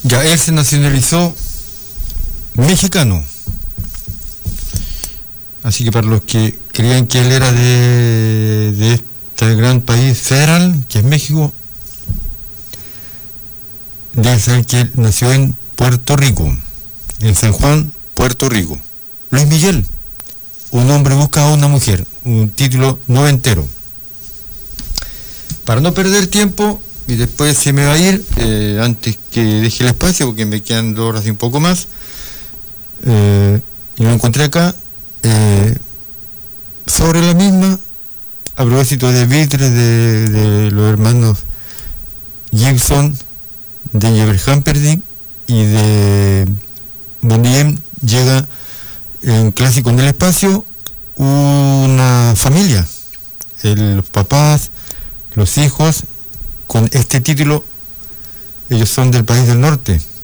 Ya él se nacionalizó mexicano. Así que para los que creían que él era de este gran país federal, que es México, deben saber que él nació en Puerto Rico, en San Juan, Puerto Rico. Luis Miguel, un hombre busca a una mujer, un título noventero. Para no perder tiempo, y después se me va a ir, antes que deje el espacio, porque me quedan 2 horas y un poco más, y lo encontré acá, sobre la misma, a propósito de Beatles, de los hermanos Gibson, de Jefferson Humperdinck y de Bonnie M, llega en Clásico en el Espacio una familia, los papás, los hijos, con este título. Ellos son del país del norte,